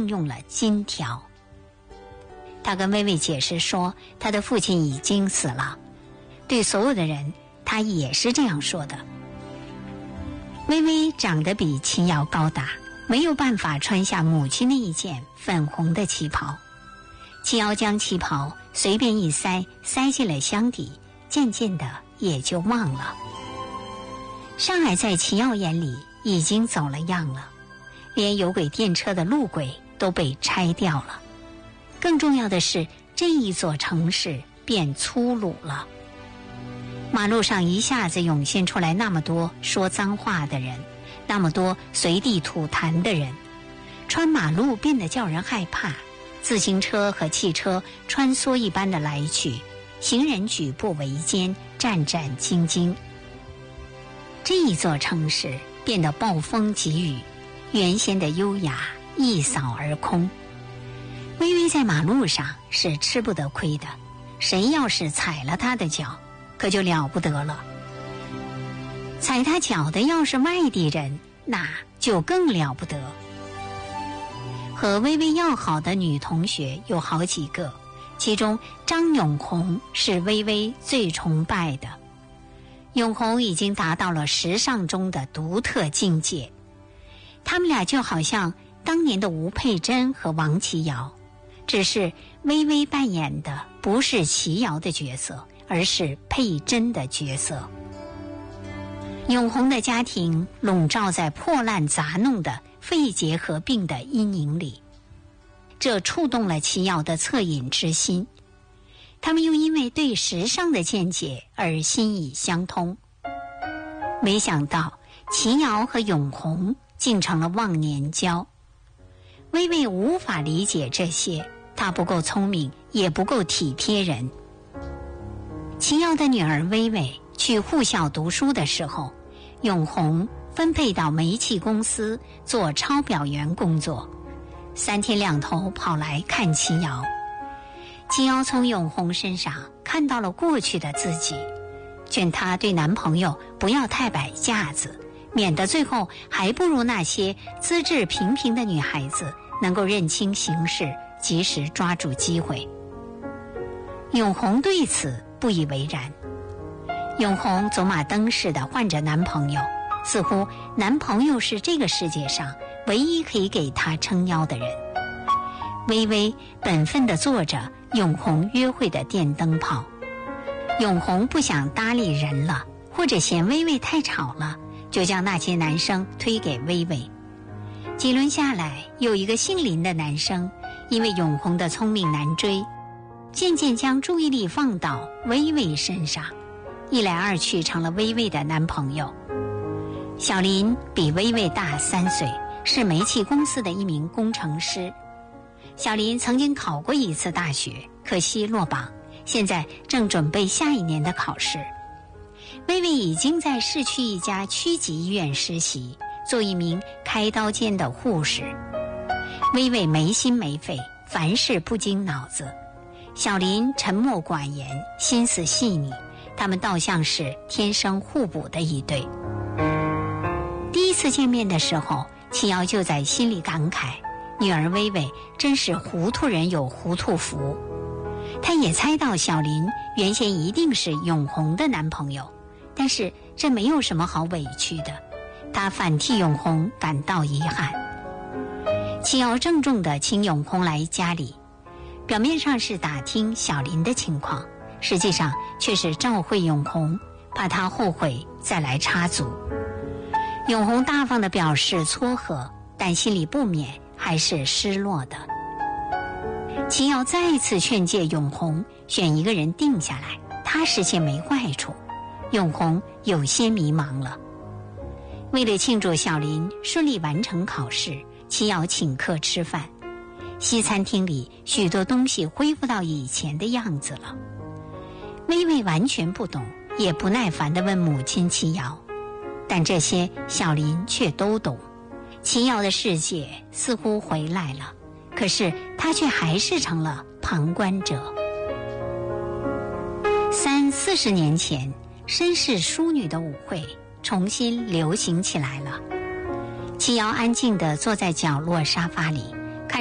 动用了金条。他跟薇薇解释说，他的父亲已经死了，对所有的人他也是这样说的。薇薇长得比秦瑶高大，没有办法穿下母亲那一件粉红的旗袍。秦瑶将旗袍随便一塞进了箱底，渐渐的也就忘了。上海在秦瑶眼里已经走了样了，连有轨电车的路轨都被拆掉了。更重要的是，这一座城市变粗鲁了。马路上一下子涌现出来那么多说脏话的人，那么多随地吐痰的人，穿马路变得叫人害怕，自行车和汽车穿梭一般的来去，行人举步维艰，战战兢兢。这一座城市变得暴风急雨，原先的优雅一扫而空。微微在马路上是吃不得亏的，谁要是踩了他的脚，可就了不得了。踩他脚的要是外地人，那就更了不得。和微微要好的女同学有好几个，其中张永红是微微最崇拜的。永红已经达到了时尚中的独特境界，他们俩就好像当年的吴佩珍和王琦瑶，只是微微扮演的不是琦瑶的角色，而是佩珍的角色。永红的家庭笼罩在破烂杂弄的肺结核病的阴影里，这触动了琦瑶的恻隐之心。他们又因为对时尚的见解而心意相通。没想到琦瑶和永红竟成了忘年交。微微无法理解这些，她不够聪明，也不够体贴人。琦瑶的女儿微微去沪校读书的时候，永红分配到煤气公司做抄表员工作，3天2头跑来看琦瑶。琦瑶从永红身上看到了过去的自己，劝她对男朋友不要太摆架子，免得最后还不如那些资质平平的女孩子能够认清形势，及时抓住机会。永红对此不以为然。永红走马灯似的换着男朋友，似乎男朋友是这个世界上唯一可以给她撑腰的人。微微本分地做着永红约会的电灯泡，永红不想搭理人了，或者嫌微微太吵了，就将那些男生推给微微。几轮下来，有一个姓林的男生因为永红的聪明难追，渐渐将注意力放到微微身上，一来二去成了微微的男朋友。小林比微微大3岁，是煤气公司的一名工程师。小林曾经考过一次大学，可惜落榜，现在正准备下一年的考试。微微已经在市区一家区级医院实习，做一名开刀间的护士。微微没心没肺，凡事不经脑子。小林沉默寡言，心思细腻，他们倒像是天生互补的一对。第一次见面的时候，琦瑶就在心里感慨，女儿微微真是糊涂人有糊涂福。她也猜到小林原先一定是永红的男朋友，但是这没有什么好委屈的，她反替永红感到遗憾。琦瑶郑重地请永红来家里，表面上是打听小林的情况，实际上却是召会永红，怕他后悔再来插足。永红大方地表示撮合，但心里不免还是失落的。琦瑶再一次劝诫永红选一个人定下来，踏实些没坏处。永红有些迷茫了。为了庆祝小林顺利完成考试，琦瑶请客吃饭。西餐厅里许多东西恢复到以前的样子了。微微完全不懂，也不耐烦地问母亲琦瑶，但这些小林却都懂。琦瑶的世界似乎回来了，可是他却还是成了旁观者。30-40年前，绅士淑女的舞会重新流行起来了。琦瑶安静地坐在角落沙发里，